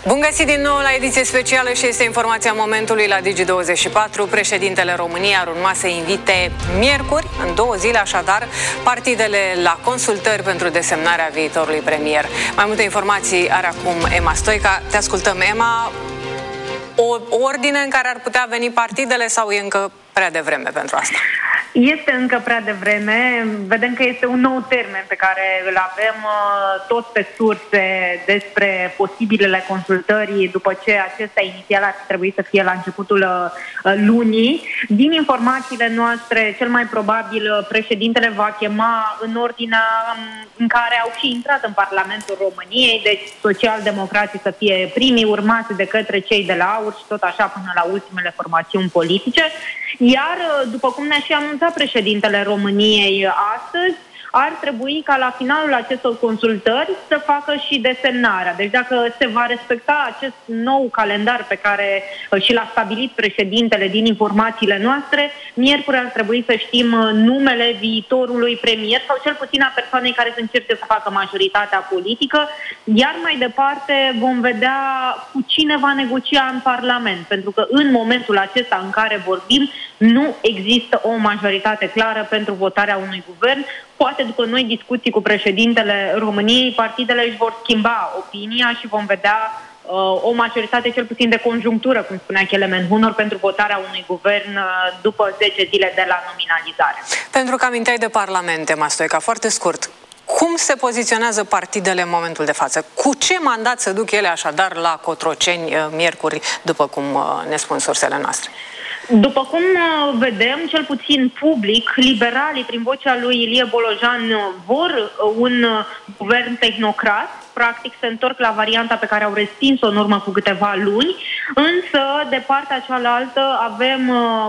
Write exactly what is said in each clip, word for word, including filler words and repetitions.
Bun găsit din nou la ediție specială și este informația momentului la Digi douăzeci și patru. Președintele României ar urma să invite miercuri, în două zile așadar, partidele la consultări pentru desemnarea viitorului premier. Mai multe informații are acum Emma Stoica. Te ascultăm, Emma. O ordine în care ar putea veni partidele sau e încă prea devreme pentru asta? Este încă prea devreme. Vedem că este un nou termen pe care îl avem tot pe surse despre posibilele consultări după ce acesta inițial ar trebui să fie la începutul lunii. Din informațiile noastre, cel mai probabil președintele va chema în ordinea în care au și intrat în Parlamentul României, deci social-democrații să fie primii, urmați de către cei de la AUR și tot așa până la ultimele formațiuni politice. Iar, după cum ne-a și anunțat președintele României astăzi, ar trebui ca la finalul acestor consultări să facă și desemnarea. Deci dacă se va respecta acest nou calendar pe care și l-a stabilit președintele din informațiile noastre, miercuri ar trebui să știm numele viitorului premier sau cel puțin a persoanei care să încerce să facă majoritatea politică, iar mai departe vom vedea cu cine va negocia în Parlament, pentru că în momentul acesta în care vorbim nu există o majoritate clară pentru votarea unui guvern. Poate după noi discuții cu președintele României, partidele își vor schimba opinia și vom vedea uh, o majoritate cel puțin de conjunctură, cum spunea Kelemen Hunor, pentru votarea unui guvern uh, după zece zile de la nominalizare. Pentru că aminteai de Parlament, Emma Stoica, foarte scurt, cum se poziționează partidele în momentul de față? Cu ce mandat se duc ele așadar la Cotroceni uh, miercuri, după cum uh, ne spun sursele noastre? După cum vedem, cel puțin public, liberalii, prin vocea lui Ilie Bolojan, vor un guvern tehnocrat. Practic se întorc la varianta pe care au respins-o în urmă cu câteva luni, însă de partea cealaltă avem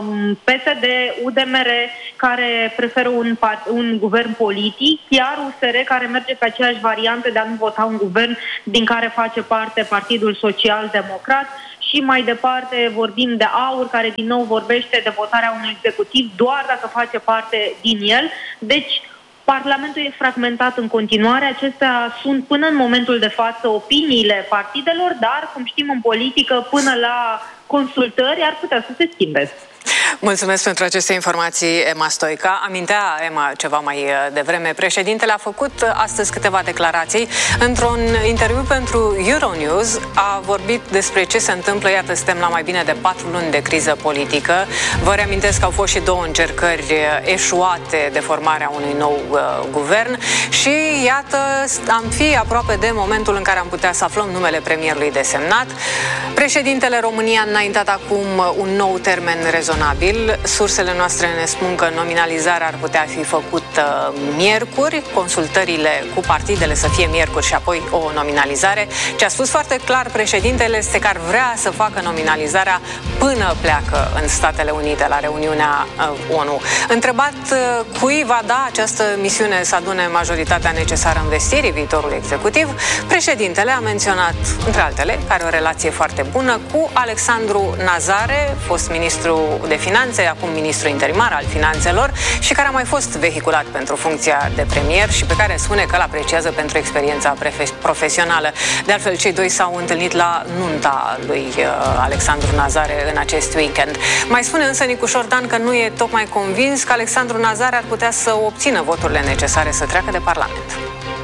P S D, U D M R care preferă un, un guvern politic, iar U S R care merge pe aceeași variantă de a nu vota un guvern din care face parte Partidul Social Democrat. Și mai departe vorbim de AUR, care din nou vorbește de votarea unui executiv doar dacă face parte din el. Deci Parlamentul e fragmentat în continuare. Acestea sunt până în momentul de față opiniile partidelor, dar, cum știm în politică, până la consultări ar putea să se schimbe. Mulțumesc pentru aceste informații, Emma Stoica. Amintea Emma ceva mai devreme. Președintele a făcut astăzi câteva declarații. Într-un interviu pentru Euronews a vorbit despre ce se întâmplă. Iată, suntem la mai bine de patru luni de criză politică. Vă reamintesc că au fost și două încercări eșuate de formarea unui nou uh, guvern și iată, am fi aproape de momentul în care am putea să aflăm numele premierului desemnat. Președintele României a înaintat acum un nou termen rezonabil. Sursele noastre ne spun că nominalizarea ar putea fi făcută miercuri, consultările cu partidele să fie miercuri și apoi o nominalizare. Ce a spus foarte clar președintele este că ar vrea să facă nominalizarea până pleacă în Statele Unite la reuniunea ONU. Întrebat cui va da această misiune să adune majoritatea necesară în vestirii viitorului executiv, președintele a menționat, între altele, că are o relație foarte bună cu Alexandru Nazare, fost ministru de Finanțe, acum ministru interimar al Finanțelor și care a mai fost vehiculat pentru funcția de premier și pe care spune că îl apreciază pentru experiența profesională. De altfel, cei doi s-au întâlnit la nunta lui uh, Alexandru Nazare în acest weekend. Mai spune însă Nicușor Dan că nu e tocmai convins că Alexandru Nazare ar putea să obțină voturile necesare să treacă de Parlament.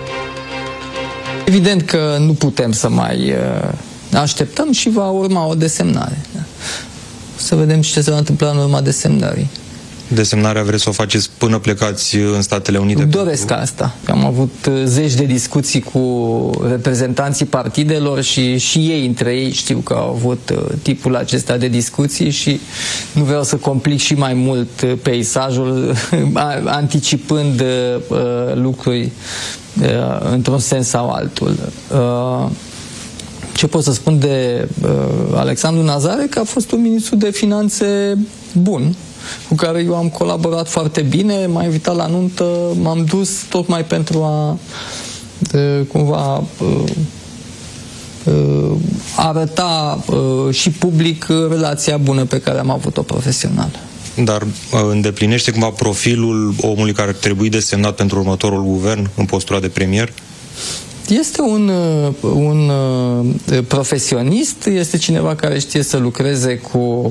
Evident că nu putem să mai uh, așteptăm și va urma o desemnare. Să vedem ce se va întâmpla în urma desemnării. Desemnarea vreți să o faceți până plecați în Statele Unite? Doresc pentru... asta. Am avut zeci de discuții cu reprezentanții partidelor și și ei între ei știu că au avut tipul acesta de discuții și nu vreau să complic și mai mult peisajul anticipând uh, lucruri uh, într-un sens sau altul. Uh, Ce pot să spun de uh, Alexandru Nazare? Că a fost un ministru de finanțe bun, cu care eu am colaborat foarte bine, m-a invitat la nuntă, m-am dus tocmai pentru a uh, cumva uh, uh, arăta uh, și public relația bună pe care am avut-o profesională. Dar uh, îndeplinește cumva profilul omului care ar trebui desemnat pentru următorul guvern în postura de premier? Este un, un profesionist, este cineva care știe să lucreze cu,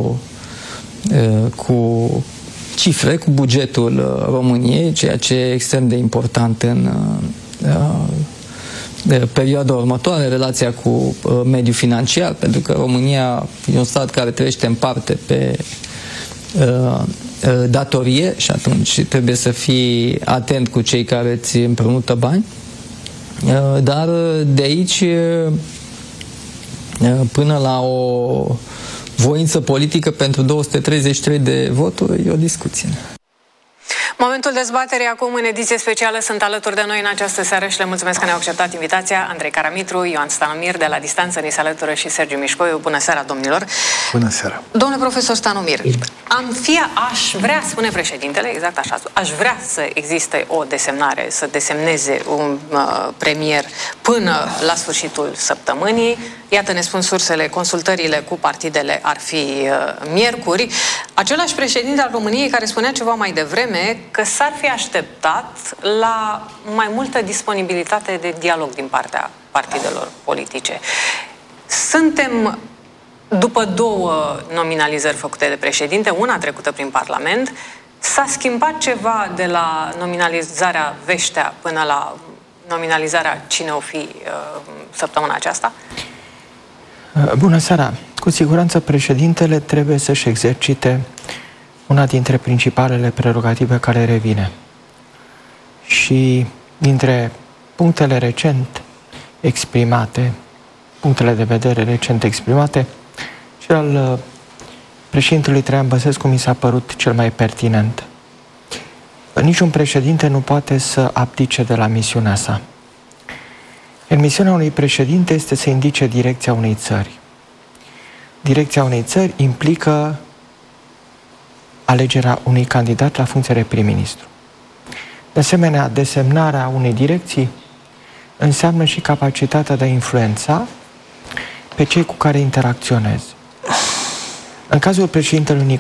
cu cifre, cu bugetul României, ceea ce e extrem de important în perioada următoare, relația cu mediul financiar, pentru că România e un stat care trăiește în parte pe datorie și atunci trebuie să fii atent cu cei care îți împrumută bani. Dar de aici până la o voință politică pentru două sute treizeci și trei de voturi e o discuție. Momentul dezbaterii acum în ediție specială sunt alături de noi în această seară și le mulțumesc că ne-au acceptat invitația. Andrei Caramitru, Ioan Stanomir, de la distanță ni se alătură și Sergiu Mișcoiu. Bună seara, domnilor! Bună seara! Domnule profesor Stanomir, am fi, aș vrea, spune președintele, exact așa, aș vrea să existe o desemnare, să desemneze un uh, premier până la sfârșitul săptămânii. Iată, ne spun sursele, consultările cu partidele ar fi uh, miercuri. Același președinte al României care spunea ceva mai devreme că s-ar fi așteptat la mai multă disponibilitate de dialog din partea partidelor politice. Suntem, după două nominalizări făcute de președinte, una trecută prin Parlament, s-a schimbat ceva de la nominalizarea Veștea până la nominalizarea cine o fi uh, săptămâna aceasta? Bună seara! Cu siguranță președintele trebuie să-și exercite una dintre principalele prerogative care revine. Și dintre punctele recent exprimate, punctele de vedere recent exprimate, cel al președintelui Traian Băsescu mi s-a părut cel mai pertinent. Niciun președinte nu poate să abdice de la misiunea sa. Iar misiunea unui președinte este să indice direcția unei țări. Direcția unei țări implică alegerea unui candidat la funcție de prim-ministru. De asemenea, desemnarea unei direcții înseamnă și capacitatea de a influența pe cei cu care interacționezi. În cazul președintelui